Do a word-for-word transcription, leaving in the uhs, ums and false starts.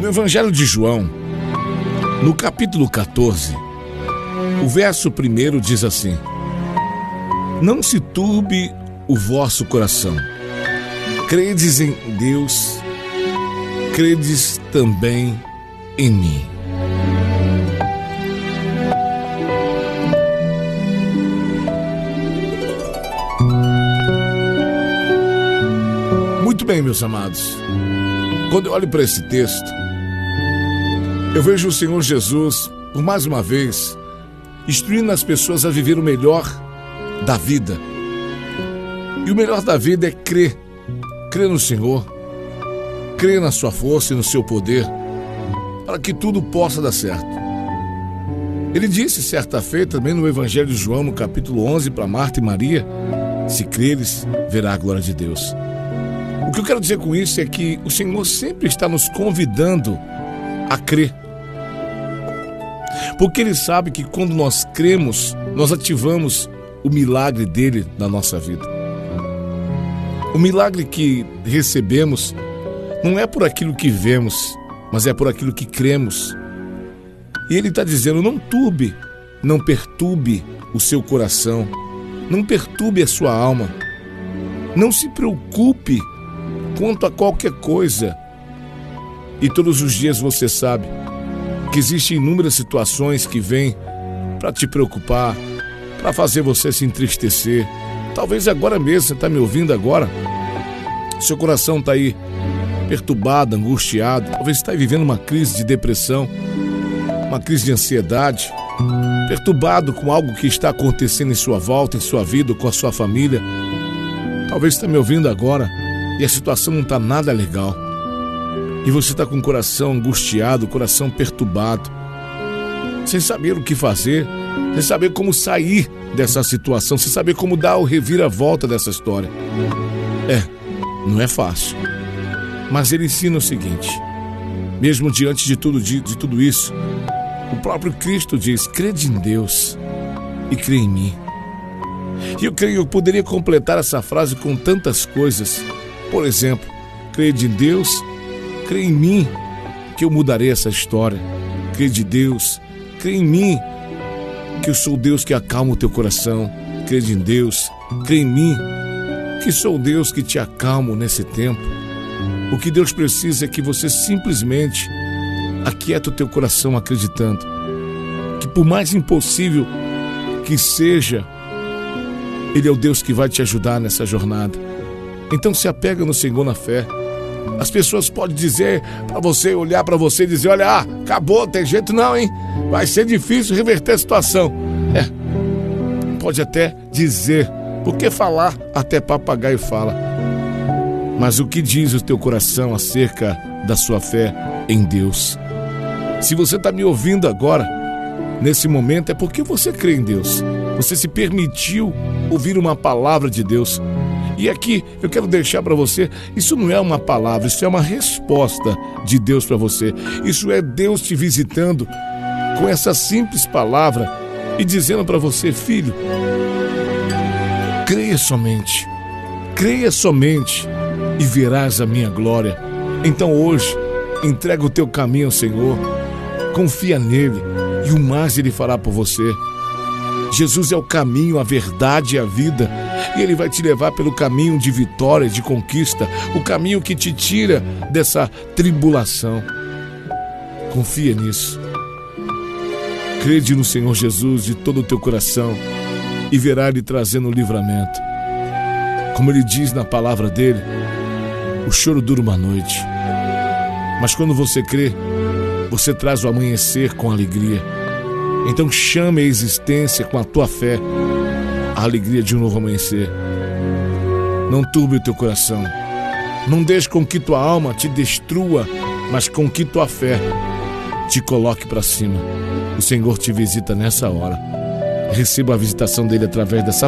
No Evangelho de João, no capítulo quatorze, o verso primeiro diz assim: não se turbe o vosso coração. Credes em Deus, credes também em mim. Muito bem, meus amados. Quando eu olho para esse texto, eu vejo o Senhor Jesus, por mais uma vez, instruindo as pessoas a viver o melhor da vida. E o melhor da vida é crer. Crer no Senhor, crer na sua força e no seu poder, para que tudo possa dar certo. Ele disse certa feita também no Evangelho de João, no capítulo onze, para Marta e Maria: se creres, verá a glória de Deus. O que eu quero dizer com isso é que o Senhor sempre está nos convidando a crer. Porque Ele sabe que quando nós cremos, nós ativamos o milagre dele na nossa vida. O milagre que recebemos não é por aquilo que vemos, mas é por aquilo que cremos. E Ele está dizendo: não turbe, não perturbe o seu coração, não perturbe a sua alma, não se preocupe quanto a qualquer coisa. E todos os dias você sabe que existem inúmeras situações que vêm para te preocupar, para fazer você se entristecer. Talvez agora mesmo, você está me ouvindo agora, seu coração está aí perturbado, angustiado. Talvez você está vivendo uma crise de depressão, uma crise de ansiedade, perturbado com algo que está acontecendo em sua volta, em sua vida, com a sua família. Talvez você está me ouvindo agora e a situação não está nada legal. E você está com o coração angustiado, o coração perturbado, sem saber o que fazer, sem saber como sair dessa situação, sem saber como dar o reviravolta dessa história. É, não é fácil. Mas ele ensina o seguinte: mesmo diante de tudo, de, de tudo isso, o próprio Cristo diz: crede em Deus e crê em mim. E eu creio, eu poderia completar essa frase com tantas coisas. Por exemplo, crede em Deus, crê em mim, que eu mudarei essa história. Crede em Deus, crê em mim, que eu sou o Deus que acalma o teu coração. Crede em Deus, crê em mim, que sou o Deus que te acalmo nesse tempo. O que Deus precisa é que você simplesmente aquieta o teu coração acreditando que, por mais impossível que seja, Ele é o Deus que vai te ajudar nessa jornada. Então se apega no Senhor na fé. As pessoas podem dizer para você, olhar para você e dizer: olha, ah, acabou, tem jeito não, hein? Vai ser difícil reverter a situação. É, pode até dizer, porque falar até papagaio fala. Mas o que diz o teu coração acerca da sua fé em Deus? Se você está me ouvindo agora, nesse momento, é porque você crê em Deus. Você se permitiu ouvir uma palavra de Deus. E aqui eu quero deixar para você, isso não é uma palavra, isso é uma resposta de Deus para você. Isso é Deus te visitando com essa simples palavra e dizendo para você: filho, creia somente, creia somente e verás a minha glória. Então hoje, entrega o teu caminho ao Senhor, confia nele e o mais Ele fará por você. Jesus é o caminho, a verdade e a vida. E Ele vai te levar pelo caminho de vitória, de conquista, o caminho que te tira dessa tribulação. Confia nisso. Crede no Senhor Jesus de todo o teu coração e verá Ele trazendo o livramento. Como Ele diz na palavra dele, o choro dura uma noite, mas quando você crê, você traz o amanhecer com alegria. Então chame a existência com a tua fé a alegria de um novo amanhecer. Não turbe o teu coração. Não deixe com que tua alma te destrua, mas com que tua fé te coloque para cima. O Senhor te visita nessa hora. Receba a visitação dele através dessa